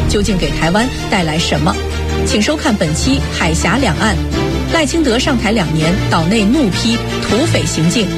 究竟给台湾带来什么？请收看本期《海峡两岸》。赖清德上台2年，岛内怒批土匪行径。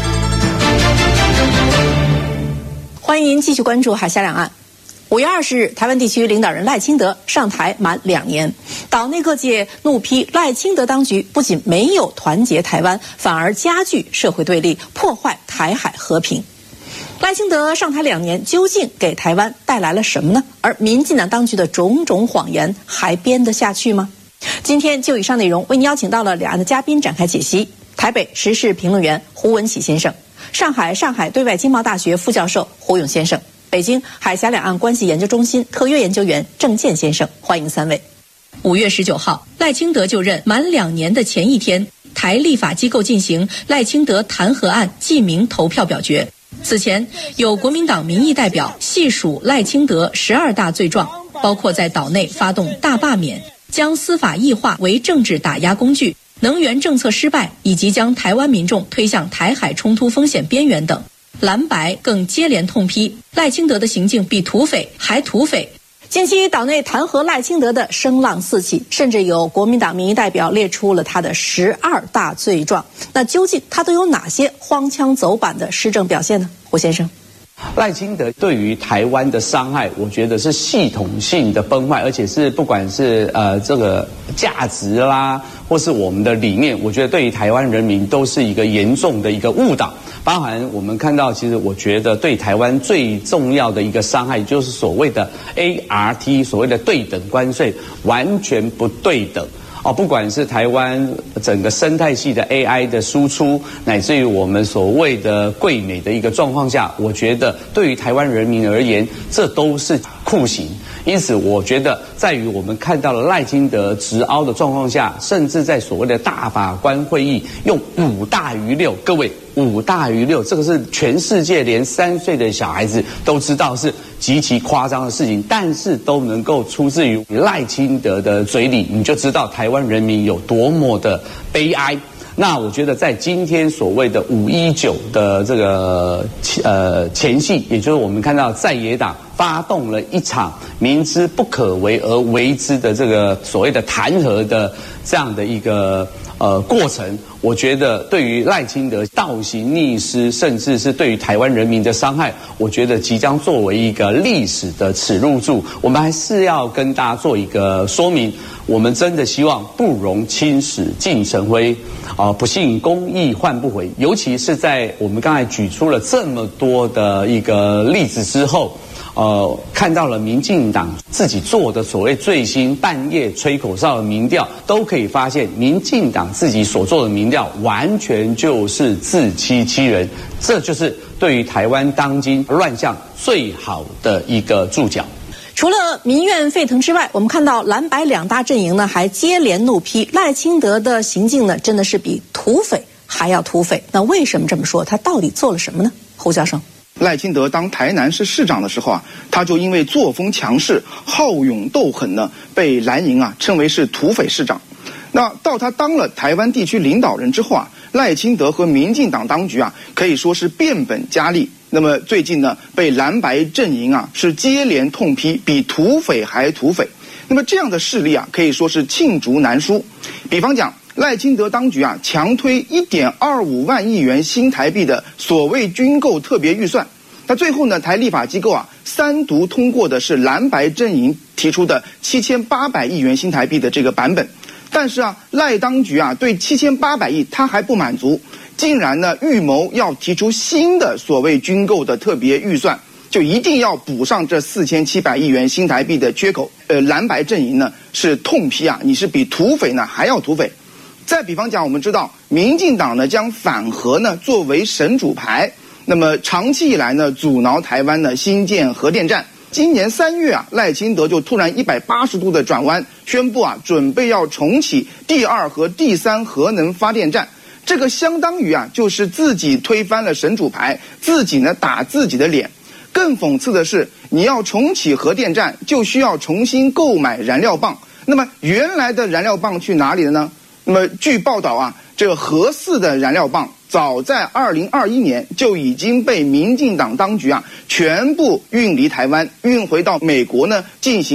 欢迎您继续关注《海峡两岸》。5月20日，台湾地区领导人赖清德上台满2年，岛内各界怒批赖清德当局不仅没有团结台湾，反而加剧社会对立，破坏台海和平。赖清德上台2年，究竟给台湾带来了什么呢？而民进党当局的种种谎言还编得下去吗？今天就以上内容为您邀请到了两岸的嘉宾展开解析。台北时事评论员胡文喜先生，上海对外经贸大学副教授胡勇先生，北京海峡两岸关系研究中心特约研究员郑健先生，欢迎3位。5月19号，赖清德就任满2年的前一天，台立法机构进行赖清德弹劾案记名投票表决。此前，有国民党民意代表细数赖清德12大罪状，包括在岛内发动大罢免，将司法异化为政治打压工具，能源政策失败，以及将台湾民众推向台海冲突风险边缘等。蓝白更接连痛批赖清德的行径比土匪还土匪。近期岛内弹劾赖清德的声浪四起，甚至有国民党民意代表列出了他的12大罪状。那究竟他都有哪些荒腔走板的施政表现呢？胡先生。 赖清德对于台湾的伤害，我觉得是系统性的崩坏，而且是不管是这个价值啦，或是我们的理念，我觉得对于台湾人民都是一个严重的一个误导。包含我们看到，其实我觉得对台湾最重要的一个伤害，就是所谓的 ART， 所谓的对等关税，完全不对等。不管是台湾整个生态系的 AI 的输出，乃至于我们所谓的贵美的一个状况下，我觉得对于台湾人民而言，这都是酷刑。因此，我觉得在于我们看到了赖清德直凹的状况下，甚至在所谓的大法官会议用5大于6，各位5大于6，这个是全世界连3岁的小孩子都知道是极其夸张的事情，但是都能够出自于赖清德的嘴里，你就知道台湾人民有多么的悲哀。那我觉得在今天所谓的519的这个前夕，也就是我们看到在野党发动了一场明知不可为而为之的这个所谓的弹劾的这样的一个过程，我觉得对于赖清德倒行逆施，甚至是对于台湾人民的伤害，我觉得即将作为一个历史的耻辱柱。我们还是要跟大家做一个说明，我们真的希望不容青史尽成灰，不信公义换不回。尤其是在我们刚才举出了这么多的一个例子之后，看到了民进党自己做的所谓最新半夜吹口哨的民调，都可以发现民进党自己所做的民调完全就是自欺欺人，这就是对于台湾当今乱象最好的一个注脚。 除了民怨沸腾之外，我们看到蓝白2大阵营呢还接连怒批赖清德的行径呢真的是比土匪还要土匪。那为什么这么说？他到底做了什么呢？胡教授。 赖清德当台南市市长的时候啊，他就因为作风强势、好勇斗狠呢，被蓝营称为是土匪市长。那到他当了台湾地区领导人之后啊，赖清德和民进党当局可以说是变本加厉。那么最近呢，被蓝白阵营是接连痛批比土匪还土匪。那么这样的势力可以说是罄竹难书。比方讲，赖清德当局强推1.25万亿元新台币的所谓军购特别预算，那最后呢，台立法机构3读通过的是蓝白阵营提出的7800亿元新台币的这个版本。但是赖当局对7800亿他还不满足，竟然呢预谋要提出新的所谓军购的特别预算，就一定要补上这4700亿元新台币的缺口。蓝白阵营呢是痛批你是比土匪呢还要土匪。再比方讲，我们知道民进党呢将反核呢作为神主牌，那么长期以来呢阻挠台湾呢新建核电站。今年3月赖清德就突然180度的转弯，宣布准备要重启第2和第3核能发电站。这个相当于就是自己推翻了神主牌，自己呢打自己的脸。更讽刺的是，你要重启核电站，就需要重新购买燃料棒。那么原来的燃料棒去哪里了呢？那么据报道这个核4的燃料棒早在2021年就已经被民进党当局全部运离台湾，运回到美国呢进行